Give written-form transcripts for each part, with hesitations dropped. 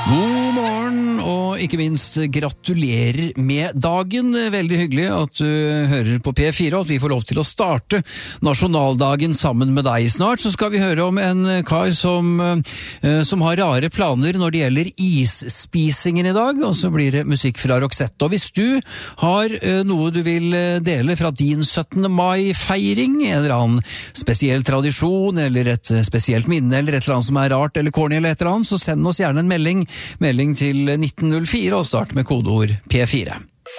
God morgen, og ikke minst gratulerer med dagen. Veldig hyggelig at du hører på P4, og at vi får lov til å starte nasjonaldagen sammen med deg. Snart så skal vi høre om en kar som har rare planer når det gjelder isspisingen i dag, og så blir det musikk fra Roxette. Og hvis du har noe du vil dele fra din 17. mai-feiring, en eller annen spesiell tradisjon, eller et spesielt minne, eller et eller annet som er rart, eller corny, eller et eller annet, så send oss gjerne en melding til 1904 og start med kodeord P4.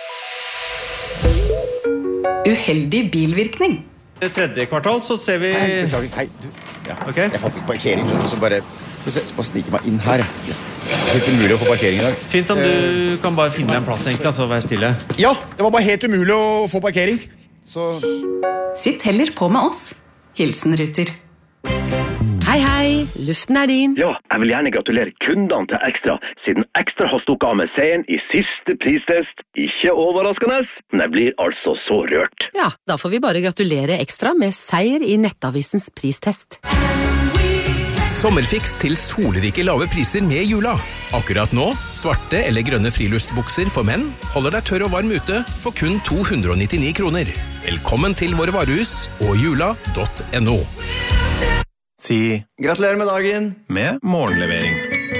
Uheldig bilvirkning. I tredje kvartal så ser vi... Hei, du. Ja. Okay. Jeg fant ikke parkering, så bare snike meg inn her. Det er helt umulig å få parkering i dag. Fint om du kan bare finne en plass egentlig, altså være stille. Ja, det var bare helt umulig å få parkering. Så... Sitt heller på med oss. Hilsen Ruter. Hei, luften er din. Ja, jeg vil gjerne gratulere kundene til Extra, siden Extra har stukket av med seieren i siste pristest. Ikke overraskende, men jeg blir altså så rørt. Ja, da får vi bare gratulere Extra med seier i Nettavisens pristest. Sommerfiks til solrike lave priser med jula. Akkurat nå, svarte eller grønne friluftsbukser for menn holder deg tørr og varm ute for kun 299 kroner. Velkommen til våre varehus og jula.no. Si gratulerer med dagen med morgenlevering.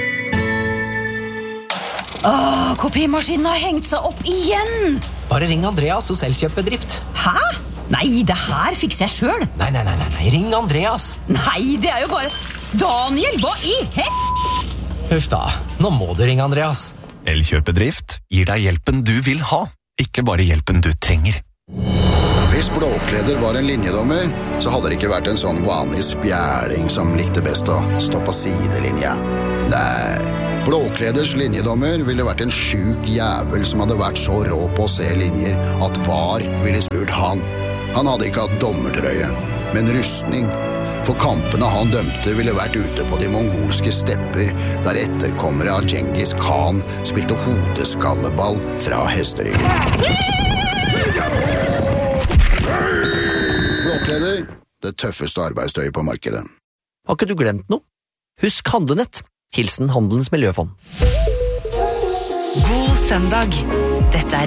Kopimaskinen har hengt seg opp igjen. Bare ring Andreas hos Elkjøpbedrift. Hæ? Nei, det her fikser jeg selv. Nei, ring Andreas. Nei, det er jo bare... Daniel, hva i Huff da, nå må du ringe Andreas. Elkjøpbedrift gir deg hjelpen du vil ha, ikke bare hjelpen du trenger. Hvis Blåkleder var en linjedommer, så hadde det ikke vært en sånn vanlig spjæling som likte best å stå på sidelinja. Nei, Blåkleders linjedommer ville vært en syk jævel som hadde vært så rå på å se linjer at VAR ville spurt han. Han hadde ikke hatt dommertrøye, men rustning. For kampene han dømte ville vært ute på de mongolske stepper, der etterkommere av Genghis Khan spilte hodeskalleball fra hesteryggen. Blåkleder, det tøffeste arbeidstøyet på markedet. Har ikke du glemt noe? Husk Handlenett. Hilsen Handelens Miljøfond. God søndag. Dette er